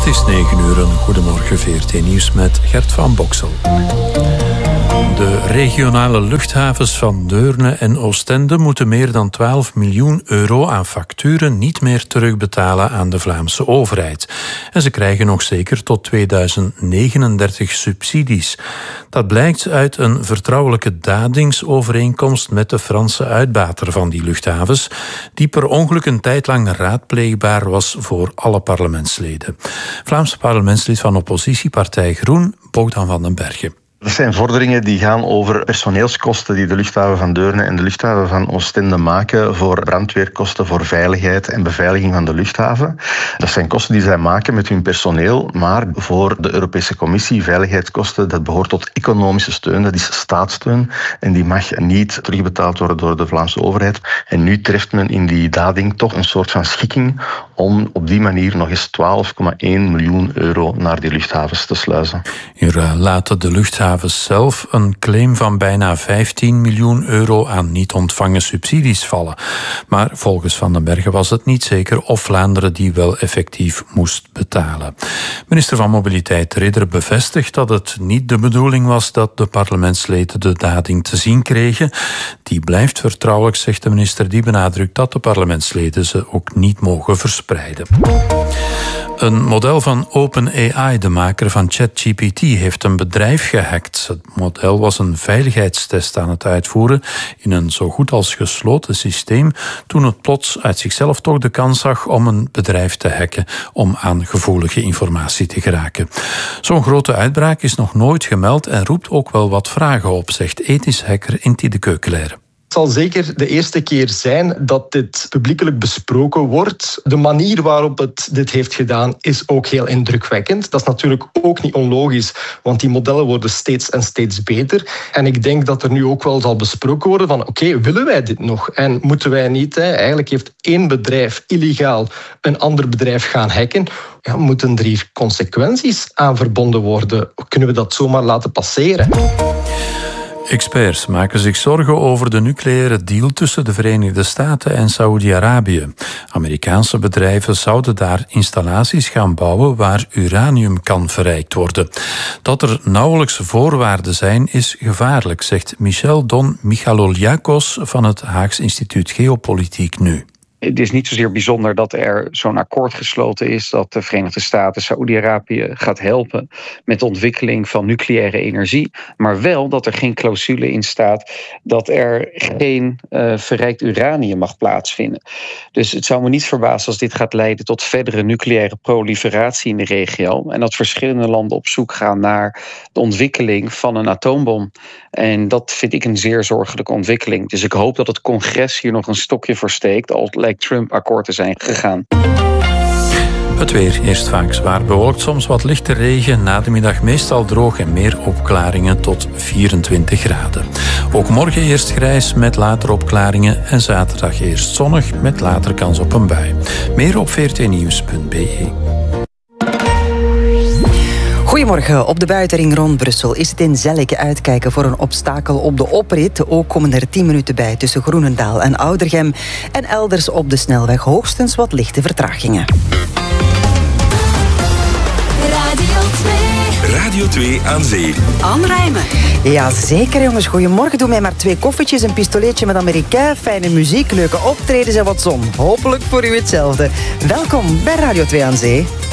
Het is 9:00. Goedemorgen, VRT Nieuws met Gert van Boksel. De regionale luchthavens van Deurne en Oostende moeten meer dan 12 miljoen euro aan facturen niet meer terugbetalen aan de Vlaamse overheid. En ze krijgen nog zeker tot 2039 subsidies. Dat blijkt uit een vertrouwelijke dadingsovereenkomst met de Franse uitbater van die luchthavens, die per ongeluk een tijd lang raadpleegbaar was voor alle parlementsleden. Vlaamse parlementslid van oppositiepartij Groen, Bogdan van den Bergen. Dat zijn vorderingen die gaan over personeelskosten die de luchthaven van Deurne en de luchthaven van Oostende maken voor brandweerkosten, voor veiligheid en beveiliging van de luchthaven. Dat zijn kosten die zij maken met hun personeel, maar voor de Europese Commissie, veiligheidskosten, dat behoort tot economische steun, dat is staatssteun en die mag niet terugbetaald worden door de Vlaamse overheid. En nu treft men in die dading toch een soort van schikking om op die manier nog eens 12,1 miljoen euro naar die luchthavens te sluizen. Hier laten de luchthavens zelf een claim van bijna 15 miljoen euro aan niet ontvangen subsidies vallen. Maar volgens Van den Bergen was het niet zeker of Vlaanderen die wel effectief moest betalen. Minister van Mobiliteit Ridder bevestigt dat het niet de bedoeling was dat de parlementsleden de dading te zien kregen. Die blijft vertrouwelijk, zegt de minister, die benadrukt dat de parlementsleden ze ook niet mogen verspreiden. Een model van OpenAI, de maker van ChatGPT, heeft een bedrijf gehackt. Het model was een veiligheidstest aan het uitvoeren in een zo goed als gesloten systeem, toen het plots uit zichzelf toch de kans zag om een bedrijf te hacken om aan gevoelige informatie te geraken. Zo'n grote uitbraak is nog nooit gemeld en roept ook wel wat vragen op, zegt ethisch hacker Inti de Keukelaire. Het zal zeker de eerste keer zijn dat dit publiekelijk besproken wordt. De manier waarop het dit heeft gedaan is ook heel indrukwekkend. Dat is natuurlijk ook niet onlogisch, want die modellen worden steeds en steeds beter. En ik denk dat er nu ook wel zal besproken worden van oké, willen wij dit nog? En moeten wij niet? Eigenlijk heeft één bedrijf illegaal een ander bedrijf gaan hacken. Ja, moeten er hier consequenties aan verbonden worden? Kunnen we dat zomaar laten passeren? Experts maken zich zorgen over de nucleaire deal tussen de Verenigde Staten en Saoedi-Arabië. Amerikaanse bedrijven zouden daar installaties gaan bouwen waar uranium kan verrijkt worden. Dat er nauwelijks voorwaarden zijn is gevaarlijk, zegt Michel Don Michaloliakos van het Haags Instituut Geopolitiek Nu. Het is niet zozeer bijzonder dat er zo'n akkoord gesloten is dat de Verenigde Staten Saoedi-Arabië gaat helpen met de ontwikkeling van nucleaire energie, maar wel dat er geen clausule in staat dat er geen verrijkt uranium mag plaatsvinden. Dus het zou me niet verbazen als dit gaat leiden tot verdere nucleaire proliferatie in de regio en dat verschillende landen op zoek gaan naar de ontwikkeling van een atoombom. En dat vind ik een zeer zorgelijke ontwikkeling. Dus ik hoop dat het congres hier nog een stokje voor steekt, al lijkt Trump akkoord te zijn gegaan. Het weer, eerst vaak zwaar bewolkt, soms wat lichte regen. Na de middag meestal droog en meer opklaringen tot 24 graden. Ook morgen eerst grijs met later opklaringen en zaterdag eerst zonnig met later kans op een bui. Meer op vrtnieuws.be. Goedemorgen. Op de buitenring rond Brussel is het in Zelleke uitkijken voor een obstakel op de oprit. Ook komen er 10 minuten bij tussen Groenendaal en Oudergem. En elders op de snelweg hoogstens wat lichte vertragingen. Radio 2 aan zee. Anne Rijmen. Ja, zeker jongens. Goedemorgen. Doe mij maar 2 koffietjes, een pistoleetje met Amerikaan, fijne muziek, leuke optredens en wat zon. Hopelijk voor u hetzelfde. Welkom bij Radio 2 aan zee.